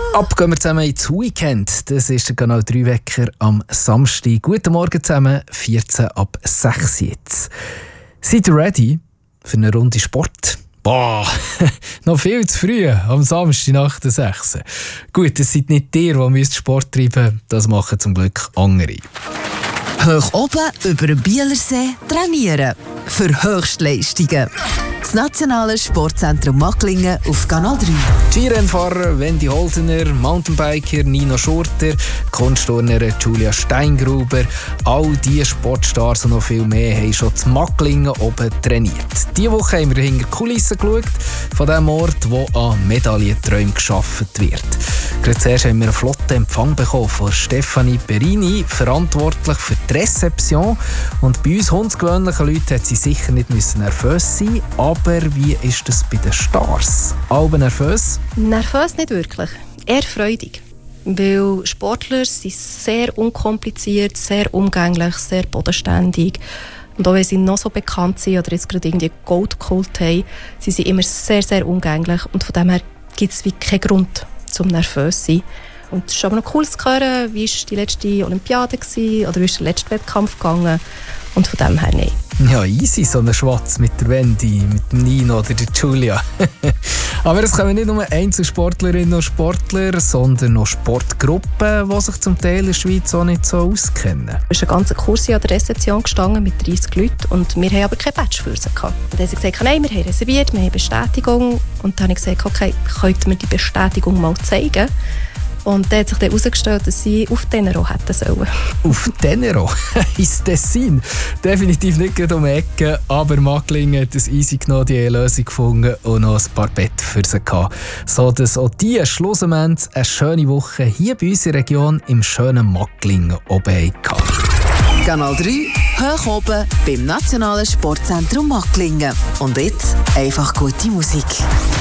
Ab gehen wir zusammen ins Weekend. Das ist der Kanal 3 Wecker am Samstag. Guten Morgen zusammen, 14 ab 6 jetzt. Seid ihr ready für eine Runde Sport? Boah, noch viel zu früh, am Samstag nach der 6. Gut, es seid nicht ihr, die Sport treiben müsst. Das machen zum Glück andere. Hoch oben über den Bielersee trainieren. Für Höchstleistungen. Das Nationale Sportzentrum Macklingen auf Kanal 3. Skirennfahrer Wendy Holdener, Mountainbiker Nino Schurter, Kunstturnerin Julia Steingruber, all diese Sportstars und noch viel mehr haben schon zu Macklingen oben trainiert. Diese Woche haben wir hinter die Kulissen geschaut, von dem Ort, wo an Medaillenträumen geschaffen wird. Gerade zuerst haben wir einen flotten Empfang bekommen von Stefanie Perini, verantwortlich für die Rezeption. Und bei uns hundsgewöhnlichen Leuten hat sie sicher nicht nervös sein, aber wie ist das bei den Stars? Alle nervös? Nervös nicht wirklich, eher freudig. Weil Sportler sind sehr unkompliziert, sehr umgänglich, sehr bodenständig. Und auch wenn sie noch so bekannt sind oder jetzt gerade irgendwie Gold geholt haben, sie sind immer sehr, sehr umgänglich. Und von dem her gibt es wie keinen Grund zum nervös sein. Und es ist aber noch cool zu hören, wie war die letzte Olympiade war oder wie ist der letzte Wettkampf gegangen. Und von dem her nein. Ja, easy, so ein Schwatz mit der Wendy, mit dem Nino oder der Julia. Aber es kommen nicht nur Einzelsportlerinnen und Sportler, sondern auch Sportgruppen, die sich zum Teil in der Schweiz auch nicht so auskennen. Es ist ein ganzer Kurs an der Rezeption gestanden mit 30 Leuten und wir haben aber kein Badge für sie gehabt. Und dann haben sie gesagt, nein, wir haben reserviert, wir haben Bestätigung. Und dann habe ich gesagt, okay, könnten wir die Bestätigung mal zeigen? Und dann hat sich dann herausgestellt, dass sie auf Tenero hätten sollen. Auf Tenero? Ins Tessin? Definitiv nicht gerade um die Ecke, aber Macklingen hat es easy genommen, die Lösung gefunden und noch ein paar Betten für sie gehabt. So dass auch die schlussendlich eine schöne Woche hier bei uns in der Region im schönen Macklingen oben hatten. Kanal 3, hoch oben beim Nationalen Sportzentrum Macklingen. Und jetzt einfach gute Musik.